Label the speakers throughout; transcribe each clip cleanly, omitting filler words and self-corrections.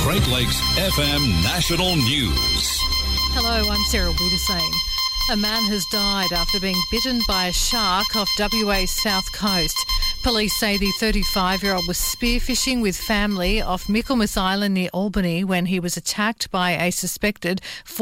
Speaker 1: Great Lakes FM National News.
Speaker 2: Hello, I'm Sarah Wiedersame. A man has died after being bitten by a shark off WA's south coast. Police say the 35-year-old was spearfishing with family off Michaelmas Island near Albany when he was attacked by a suspected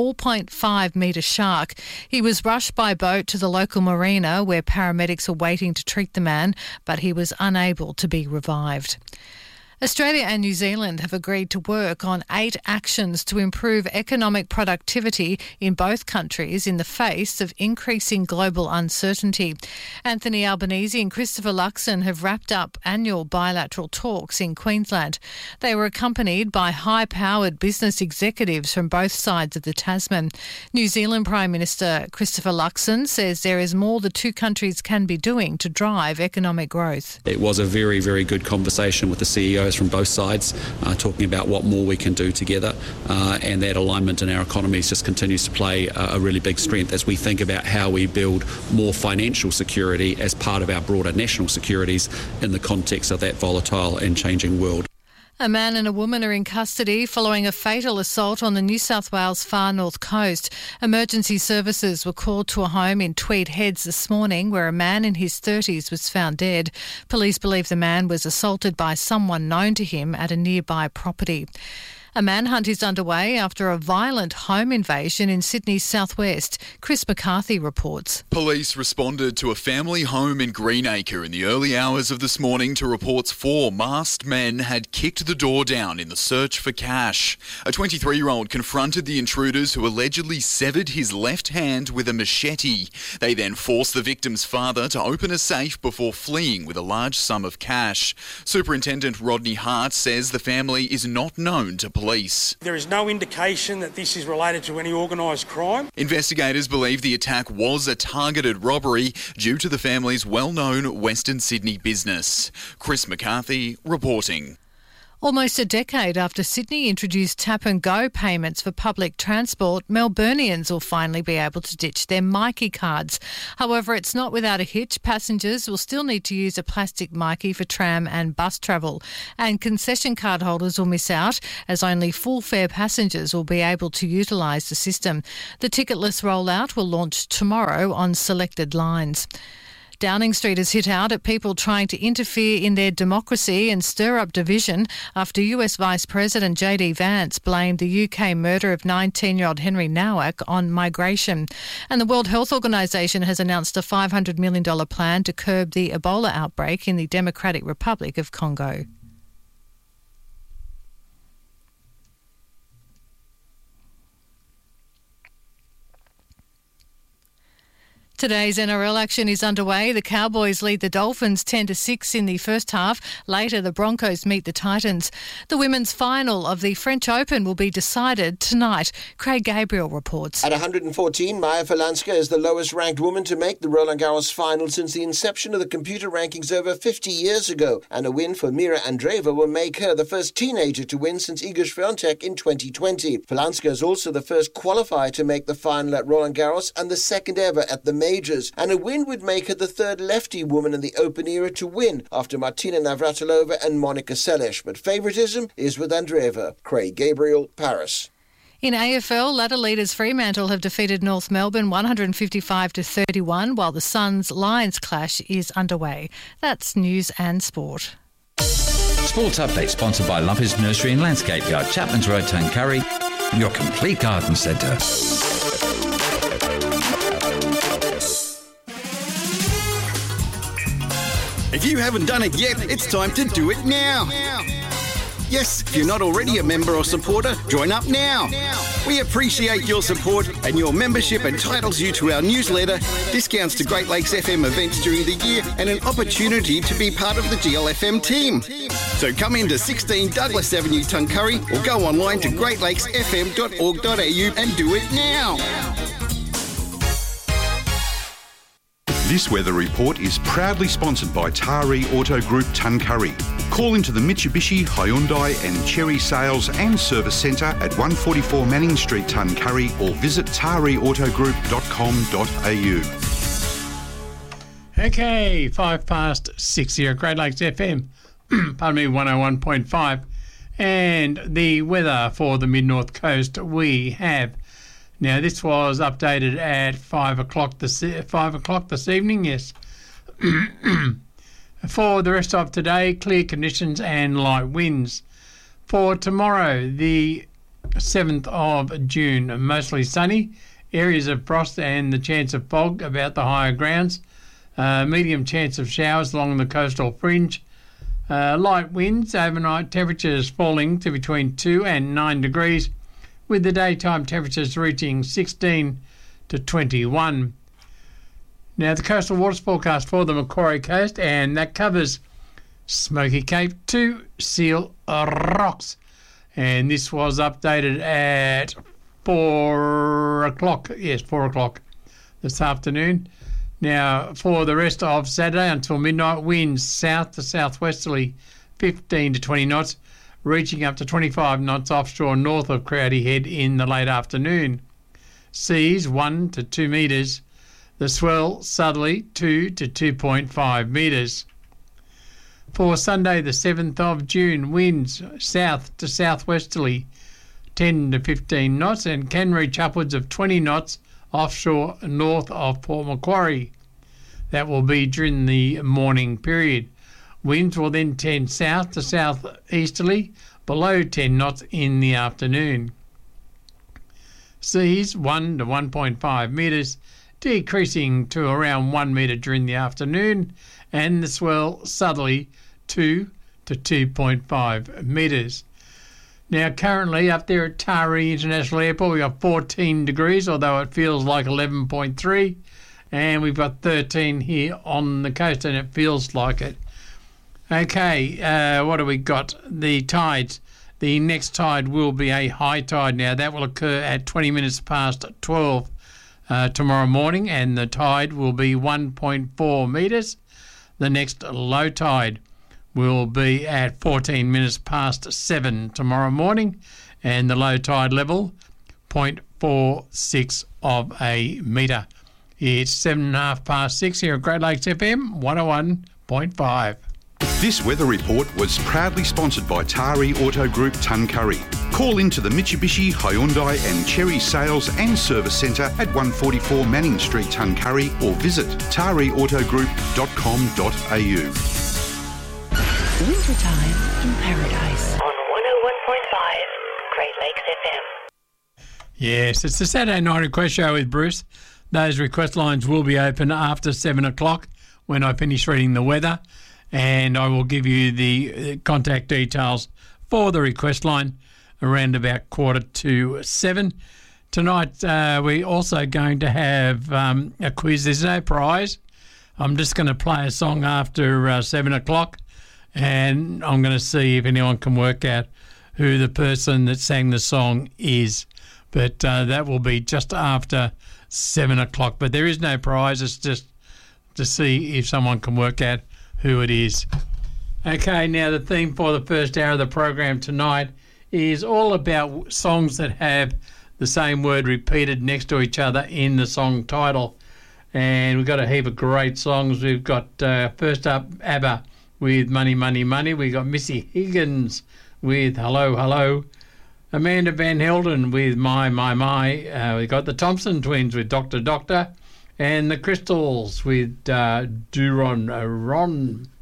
Speaker 2: 4.5-metre shark. He was rushed by boat to the local marina where paramedics were waiting to treat the man, but he was unable to be revived. Australia and New Zealand have agreed to work on 8 actions to improve economic productivity in both countries in the face of increasing global uncertainty. Anthony Albanese and Christopher Luxon have wrapped up annual bilateral talks in Queensland. They were accompanied by high-powered business executives from both sides of the Tasman. New Zealand Prime Minister Christopher Luxon says there is more the two countries can be doing to drive economic growth.
Speaker 3: It was a very, very good conversation with the CEOs from both sides, talking about what more we can do together, and that alignment in our economies just continues to play a really big strength as we think about how we build more financial security as part of our broader national securities in the context of that volatile and changing world.
Speaker 2: A man and a woman are in custody following a fatal assault on the New South Wales far north coast. Emergency services were called to a home in Tweed Heads this morning where a man in his 30s was found dead. Police believe the man was assaulted by someone known to him at a nearby property. A manhunt is underway after a violent home invasion in Sydney's southwest. Chris McCarthy reports.
Speaker 4: Police responded to a family home in Greenacre in the early hours of this morning to reports 4 masked men had kicked the door down in the search for cash. A 23-year-old confronted the intruders who allegedly severed his left hand with a machete. They then forced the victim's father to open a safe before fleeing with a large sum of cash. Superintendent Rodney Hart says the family is not known to police.
Speaker 5: There is no indication that this is related to any organised crime.
Speaker 4: Investigators believe the attack was a targeted robbery due to the family's well-known Western Sydney business. Chris McCarthy reporting.
Speaker 2: Almost a decade after Sydney introduced tap-and-go payments for public transport, Melburnians will finally be able to ditch their Myki cards. However, it's not without a hitch. Passengers will still need to use a plastic Myki for tram and bus travel. And concession card holders will miss out, as only full-fare passengers will be able to utilise the system. The ticketless rollout will launch tomorrow on selected lines. Downing Street has hit out at people trying to interfere in their democracy and stir up division after US Vice President JD Vance blamed the UK murder of 19-year-old Henry Nowak on migration. And the World Health Organization has announced a $500 million plan to curb the Ebola outbreak in the Democratic Republic of Congo. Today's NRL action is underway. The Cowboys lead the Dolphins 10-6 in the first half. Later, the Broncos meet the Titans. The women's final of the French Open will be decided tonight. Craig Gabriel reports.
Speaker 6: At 114, Maya Falanska is the lowest-ranked woman to make the Roland Garros final since the inception of the computer rankings over 50 years ago. And a win for Mira Andreeva will make her the first teenager to win since Iga Swiatek in 2020. Falanska is also the first qualifier to make the final at Roland Garros and the second ever at the majors, and a win would make her the third lefty woman in the Open era to win after Martina Navratilova and Monica Seles, but favouritism is with Andreeva. Craig Gabriel, Paris.
Speaker 2: In AFL, ladder leaders Fremantle have defeated North Melbourne 155-31, while the Suns-Lions clash is underway. That's news and sport.
Speaker 7: Sports Update sponsored by Lumpers Nursery and Landscape Yard, Chapman's Road, Tuncurry, your complete garden centre.
Speaker 8: If you haven't done it yet, it's time to do it now. Yes, if you're not already a member or supporter, join up now. We appreciate your support, and your membership entitles you to our newsletter, discounts to Great Lakes FM events during the year, and an opportunity to be part of the GLFM team. So come into 16 Douglas Avenue, Tuncurry, or go online to greatlakesfm.org.au and do it now.
Speaker 9: This weather report is proudly sponsored by Taree Auto Group Tuncurry. Call into the Mitsubishi, Hyundai and Chery Sales and Service Centre at 144 Manning Street, Tuncurry, or visit tareautogroup.com.au.
Speaker 10: Okay, 6:05 here at Great Lakes FM. Pardon me, 101.5. And the weather for the mid-north coast we have. Now, this was updated at 5 o'clock this evening, yes. For the rest of today, clear conditions and light winds. For tomorrow, the 7th of June, mostly sunny, areas of frost and the chance of fog about the higher grounds, medium chance of showers along the coastal fringe, light winds, overnight temperatures falling to between 2 and 9 degrees, with the daytime temperatures reaching 16 to 21. Now, the coastal waters forecast for the Macquarie Coast, and that covers Smoky Cape to Seal Rocks. And this was updated at 4 o'clock. Yes, 4 o'clock this afternoon. Now, for the rest of Saturday until midnight, winds south to southwesterly 15 to 20 knots, reaching up to 25 knots offshore north of Crowdy Head in the late afternoon. Seas 1 to 2 metres. The swell southerly 2 to 2.5 metres. For Sunday the 7th of June, winds south to southwesterly 10 to 15 knots and can reach upwards of 20 knots offshore north of Port Macquarie. That will be during the morning period. Winds will then tend south to southeasterly below 10 knots in the afternoon. Seas 1 to 1.5 metres, decreasing to around 1 metre during the afternoon, and the swell southerly 2 to 2.5 metres. Now, currently up there at Taree International Airport, we've got 14 degrees, although it feels like 11.3, and we've got 13 here on the coast, and it feels like it. Okay, what have we got? The tides. The next tide will be a high tide now. That will occur at 20 minutes past 12 tomorrow morning, and the tide will be 1.4 metres. The next low tide will be at 14 minutes past 7 tomorrow morning, and the low tide level 0.46 of a metre. It's 7.5 past 6 here at Great Lakes FM 101.5.
Speaker 9: This weather report was proudly sponsored by Taree Auto Group Tuncurry. Call into the Mitsubishi, Hyundai and Cherry Sales and Service Centre at 144 Manning Street, Tuncurry, or visit tareeautogroup.com.au.
Speaker 11: Wintertime in Paradise on 101.5 Great Lakes FM.
Speaker 10: Yes, it's the Saturday Night Request Show with Bruce. Those request lines will be open after 7 o'clock when I finish reading the weather, and I will give you the contact details for the request line around about 6:45. Tonight we're also going to have a quiz. There's no prize. I'm just going to play a song after 7 o'clock, and I'm going to see if anyone can work out who the person that sang the song is. But that will be just after 7 o'clock. But there is no prize. It's just to see if someone can work out who it is. Okay, now the theme for the first hour of the program tonight is all about songs that have the same word repeated next to each other in the song title. And we've got a heap of great songs. We've got, first up, ABBA with Money, Money, Money. We've got Missy Higgins with Hello, Hello. Amanda Van Helden with My, My, My. We've got the Thompson Twins with Doctor, Doctor. And the Crystals with Duron Ron.